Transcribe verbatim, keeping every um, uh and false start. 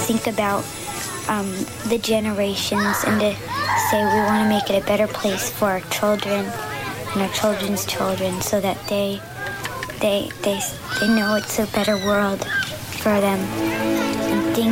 think about um, the generations and to say we want to make it a better place for our children and our children's children so that they they they they know it's a better world for them. And thank